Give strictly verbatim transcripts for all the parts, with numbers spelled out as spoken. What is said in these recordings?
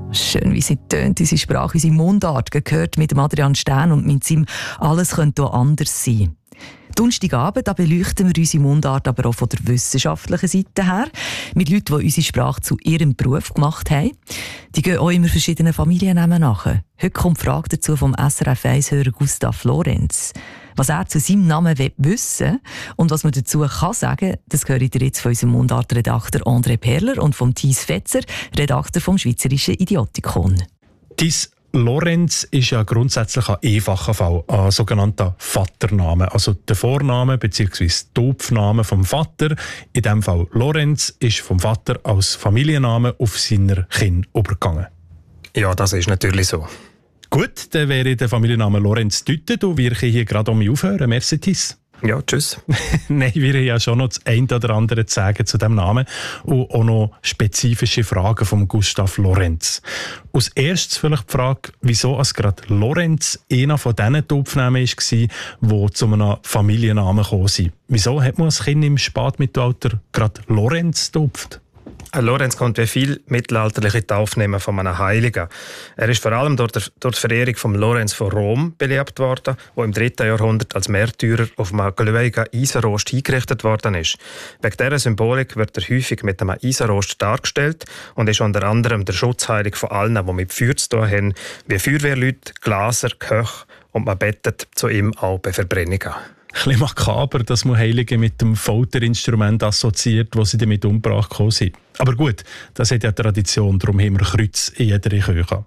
Schön, wie sie tönt, unsere Sprache, unsere Mundart, gehört mit Adrian Stern und mit seinem «Alles könnte auch anders sein». Donnerstagabend, da beleuchten wir unsere Mundart aber auch von der wissenschaftlichen Seite her, mit Leuten, die unsere Sprache zu ihrem Beruf gemacht haben. Die gehen auch immer verschiedenen Familiennamen nach. Heute kommt die Frage dazu vom S R F eins-Hörer Gustav Lorenz. Was er zu seinem Namen wissen will und was man dazu kann sagen, das höre ich jetzt von unserem Mundartredakteur André Perler und von Thies Fetzer, Redakteur vom Schweizerischen Idiotikon. Thies, Lorenz ist ja grundsätzlich ein einfacher Fall, ein sogenannter Vatername. Also der Vorname bzw. Topfname vom Vater, in diesem Fall Lorenz, ist vom Vater als Familienname auf seiner Kinder übergegangen. Ja, das ist natürlich so. Gut, dann wäre der Familienname Lorenz gedeutet und wir können hier gerade um mich aufhören. Merci, Thies. Ja, tschüss. Nein, wir haben ja schon noch das eine oder andere zu sagen zu diesem Namen und auch noch spezifische Fragen von Gustav Lorenz. Als erstes vielleicht die Frage, wieso es gerade Lorenz einer von diesen Topfnamen war, die zu einem Familiennamen gekommen sind. Wieso hat man als Kind im Spätmittelalter gerade Lorenz getauft? Lorenz kommt wie viele mittelalterliche Taufnamen von einem Heiligen. Er ist vor allem durch die, durch die Verehrung von Lorenz von Rom belebt worden, der im dritten Jahrhundert als Märtyrer auf einem glühenden Eisenrost eingerichtet worden ist. Wegen dieser Symbolik wird er häufig mit einem Eisenrost dargestellt und ist unter anderem der Schutzheilige von allen, die mit Feuer zu tun haben, wie Feuerwehrleute, Glaser, Köche, und man bettet zu ihm auch bei Verbrennungen. Ein bisschen makaber, dass man Heilige mit dem Folterinstrument assoziiert, das sie damit umgebracht sind. Aber gut, das hat ja Tradition, darum haben wir Kreuz in jeder Kirche.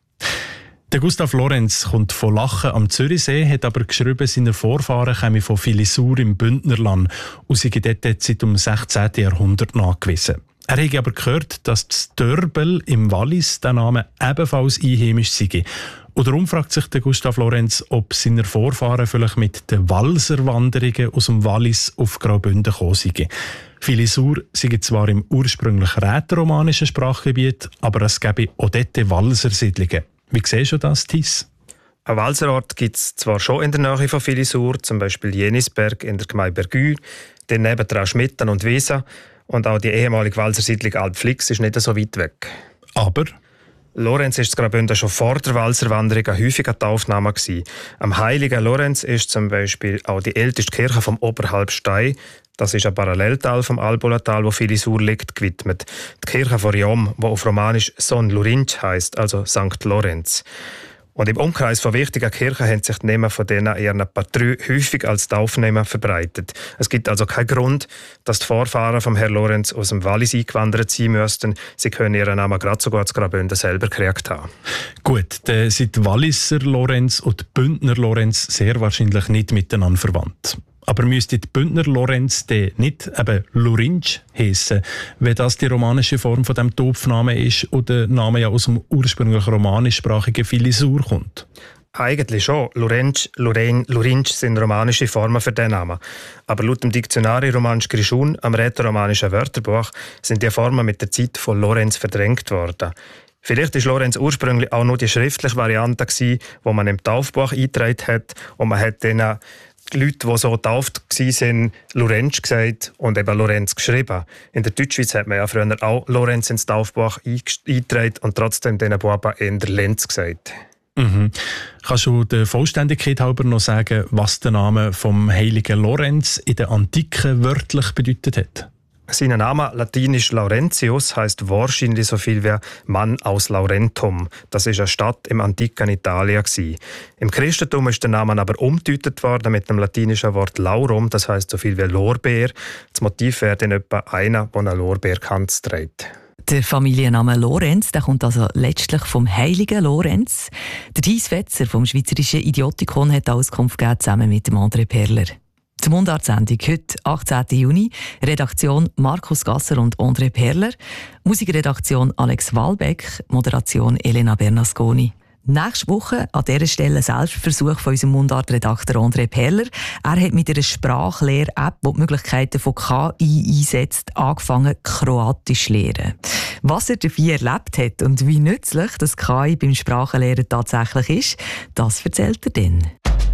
Der Gustav Lorenz kommt von Lachen am Zürichsee, hat aber geschrieben, seine Vorfahren kämen von Filisur im Bündnerland und sie dort seit dem sechzehnten Jahrhundert nachgewiesen. Er hat aber gehört, dass das Dörbel im Wallis der Name ebenfalls einheimisch sei. Und darum fragt sich der Gustav Lorenz, ob seine Vorfahren vielleicht mit den Walserwanderungen aus dem Wallis auf Graubünden gekommen seien. Filisur sei zwar im ursprünglich rätoromanischen Sprachgebiet, aber es gäbe auch dort Walsersiedlungen. Wie siehst du das, Thies? Ein Walserort gibt es zwar schon in der Nähe von Filisur, zum Beispiel Jenisberg in der Gemeinde Bergü, daneben Trauschmitten und Wiesa, und auch die ehemalige Walsersiedlung Alpflix ist nicht so weit weg. Aber Lorenz war in Graubünden schon vor der Walserwanderung ein häufiger Taufname. Am heiligen Lorenz ist zum Beispiel auch die älteste Kirche vom Oberhalbstein, das ist ein Paralleltal vom Albulatal, wo Filisur liegt, gewidmet. Die Kirche von Riom, die auf Romanisch Son Lurinch heisst, also Sankt Lorenz. Und im Umkreis von wichtigen Kirchen haben sich die Namen von diesen ihren Patrien häufig als Taufnamen verbreitet. Es gibt also keinen Grund, dass die Vorfahren vom Herrn Lorenz aus dem Wallis eingewandert sein müssten. Sie können ihren Namen gerade sogar zu Graubünden selber gekriegt haben. Gut, dann sind die Walliser Lorenz und die Bündner Lorenz sehr wahrscheinlich nicht miteinander verwandt. Aber müsste die Bündner Lorenz de nicht eben Lurinch heissen, wenn das die romanische Form von dem Topfnamen ist und der Name ja aus dem ursprünglich romanischsprachigen Filisur kommt? Eigentlich schon. Lurench, Lurein, Lurinch sind romanische Formen für den Namen. Aber laut dem Diktionari Romanisch Grischun, am rätoromanischen Wörterbuch, sind die Formen mit der Zeit von Lorenz verdrängt worden. Vielleicht war Lorenz ursprünglich auch nur die schriftliche Variante, die man im Taufbuch eingetragen hat, und man hat denen die Leute, die so getauft waren, Lorenz gesagt und eben Lorenz geschrieben. In der Deutschschweiz hat man ja früher auch Lorenz ins Taufbuch eingetragen und trotzdem diesen Buben eher Lenz gesagt. Mhm. Kannst du der Vollständigkeit halber noch sagen, was der Name vom heiligen Lorenz in der Antike wörtlich bedeutet hat? Sein Name, latinisch Laurentius, heisst wahrscheinlich so viel wie Mann aus Laurentum. Das ist eine Stadt im antiken Italien. Im Christentum ist der Name aber umgedeutet worden mit dem latinischen Wort Laurum, das heisst so viel wie Lorbeer. Das Motiv wäre dann etwa einer, der einen Lorbeerkranz trägt. Der Familienname Lorenz, der kommt also letztlich vom heiligen Lorenz. Der Thies Fetzer vom Schweizerischen Idiotikon hat Auskunft gegeben, zusammen mit dem André Perler. Die Mundartsendung heute, achtzehnten Juni. Redaktion Markus Gasser und André Perler. Musikredaktion Alex Walbeck. Moderation Elena Bernasconi. Nächste Woche an dieser Stelle ein Selbstversuch von unserem Mundartredakteur André Perler. Er hat mit einer Sprachlehr-App, die die Möglichkeiten von K I einsetzt, angefangen, Kroatisch zu lernen. Was er dabei erlebt hat und wie nützlich das K I beim Sprachenlernen tatsächlich ist, das erzählt er dann.